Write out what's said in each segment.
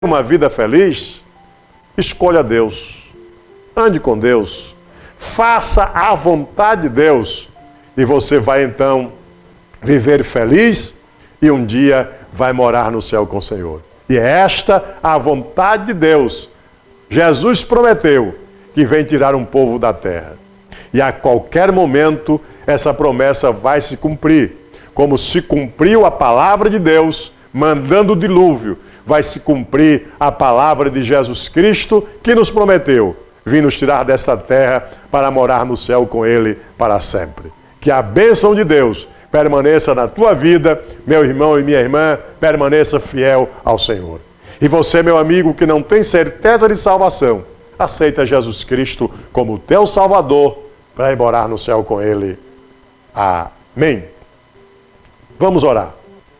uma vida feliz, escolha Deus, ande com Deus, faça a vontade de Deus e você vai então viver feliz e um dia vai morar no céu com o Senhor. E é esta a vontade de Deus. Jesus prometeu que vem tirar um povo da terra. E a qualquer momento essa promessa vai se cumprir. Como se cumpriu a palavra de Deus, mandando o dilúvio, vai se cumprir a palavra de Jesus Cristo, que nos prometeu vir nos tirar desta terra para morar no céu com Ele para sempre. Que a bênção de Deus permaneça na tua vida, meu irmão e minha irmã, permaneça fiel ao Senhor. E você, meu amigo, que não tem certeza de salvação, aceita Jesus Cristo como teu Salvador para ir morar no céu com Ele. Amém. Vamos orar.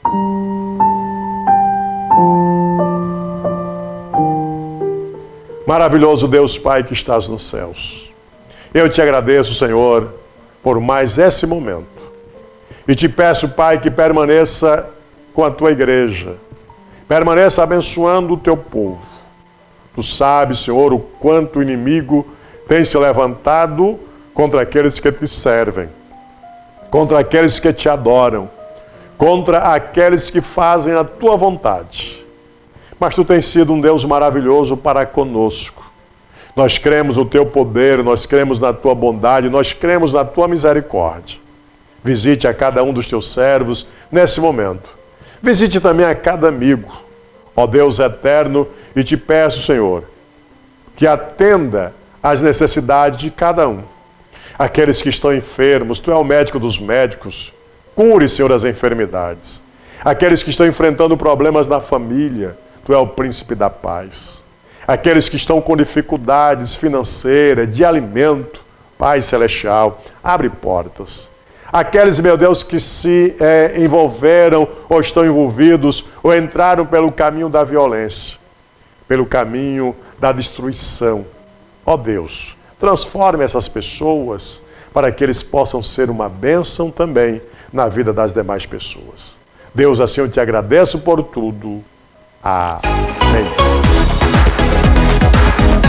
Maravilhoso Deus Pai que estás nos céus. Eu te agradeço, Senhor, por mais esse momento. E te peço, Pai, que permaneça com a tua igreja. Permaneça abençoando o teu povo. Tu sabes, Senhor, o quanto o inimigo tem se levantado contra aqueles que te servem, contra aqueles que te adoram, contra aqueles que fazem a tua vontade. Mas tu tens sido um Deus maravilhoso para conosco. Nós cremos no teu poder, nós cremos na tua bondade, nós cremos na tua misericórdia. Visite a cada um dos teus servos nesse momento. Visite também a cada amigo, ó Deus eterno, e te peço, Senhor, que atenda às necessidades de cada um. Aqueles que estão enfermos, tu é o médico dos médicos, cure, Senhor, as enfermidades. Aqueles que estão enfrentando problemas na família, tu é o príncipe da paz. Aqueles que estão com dificuldades financeiras, de alimento, Pai celestial, abre portas. Aqueles, meu Deus, que se envolveram ou estão envolvidos ou entraram pelo caminho da violência, pelo caminho da destruição. Ó Deus, transforme essas pessoas para que eles possam ser uma bênção também na vida das demais pessoas. Deus, assim eu te agradeço por tudo. Amém.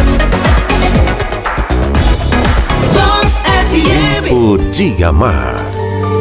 O Dia Mar.